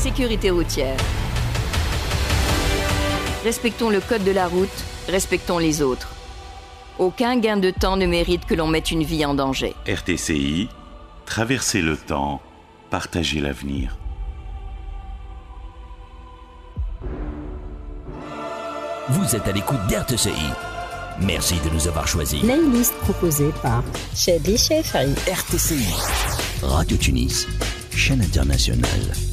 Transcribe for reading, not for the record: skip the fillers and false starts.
Sécurité routière. Respectons le code de la route, respectons les autres. Aucun gain de temps ne mérite que l'on mette une vie en danger. RTCI, traverser le temps, partager l'avenir. Vous êtes à l'écoute d'RTCI. Merci de nous avoir choisis. Playlist proposée par Chedi Chefri. RTCI, Radio Tunis, chaîne internationale.